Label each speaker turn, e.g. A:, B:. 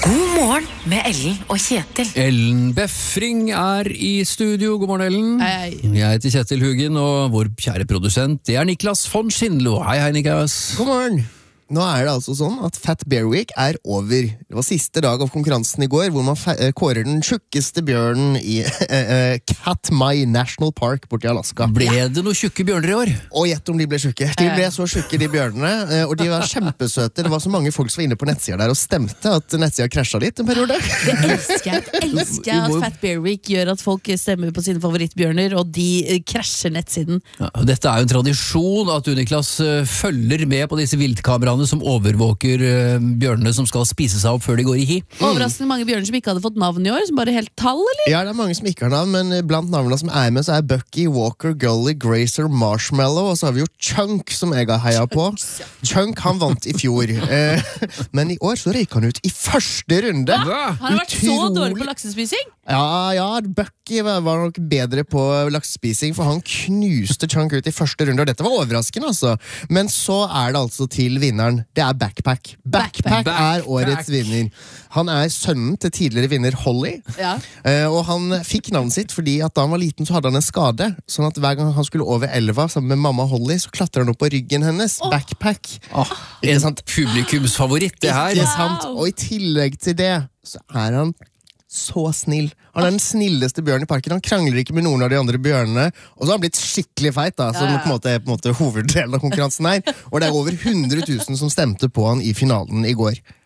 A: God morgen med Ellen og Kjetil.
B: Ellen Befring i studio. God morgen, Ellen.
C: Hei.
B: Jeg heter Kjetil Hugin, og vår kjære produsent, det Niklas von Schindlo. Hei, Niklas.
D: God morgen. Nå det altså sånn at Fat Bear Week over. Det var siste dag av konkurransen i går, hvor man kårer den tjukkeste bjørnen i Katmai National Park borte i Alaska.
B: Ble det noen tjukke bjørner i år?
D: Og gjett om de ble tjukke. De ble så tjukke, de bjørnene, og de var kjempesøte. Det var så mange folk som var inne på nettsida der og stemte at nettsida krasja litt en periode.
C: Det elsker jeg at Fat Bear Week gjør at folk stemmer på sine favorittbjørner, og de krasjer nettsiden.
B: Ja, dette jo en tradisjon at du, Niklas, følger med på disse viltkameraene som overvåker bjørnene som skal spise seg opp før de går i hi.
C: Overraskende mange bjørner som ikke hadde fått navn i år, som bare helt tall, eller?
D: Ja, det mange som ikke har navn, men blant navnene som med, så Bucky, Walker, Gully, Grazer, Marshmallow, og så har vi jo Chunk, som jeg har heia på. Chunk, han vant i fjor. Men i år så røyk han ut i første runde.
C: Han har vært så dårlig på laksespising?
D: Ja, Bucky var nok bedre på laksespising, for han knuste Chunk ut i første runde, og dette var overraskende, altså. Men så det altså til vinneren. Det Backpack. Backpack årets vinner. Han sønnen til tidligere vinner Holly,
C: ja.
D: Og han fikk navnet sitt fordi at da han var liten så hadde han en skade, sånn at hver gang han skulle over elva sammen med mamma Holly, så klatret han opp på ryggen hennes. Backpack.
B: En publikumsfavoritt, det her.
D: Ikke sant? Og i tillegg til det, så han så snill. Han den snilleste bjørnen i parken. Han krangler ikke med noen av de andre bjørnene. Og så har han blitt skikkelig feit, da, som på en måte hoveddelen av konkurransen Og det over 100 000 som stemte på han i finalen i går.